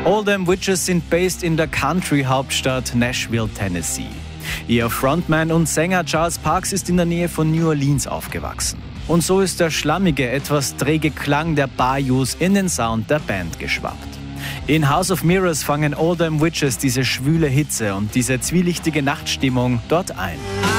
All Them Witches sind based in der Country-Hauptstadt Nashville, Tennessee. Ihr Frontman und Sänger Charles Parks ist in der Nähe von New Orleans aufgewachsen. Und so ist der schlammige, etwas träge Klang der Bayous in den Sound der Band geschwappt. In House of Mirrors fangen All Them Witches diese schwüle Hitze und diese zwielichtige Nachtstimmung dort ein.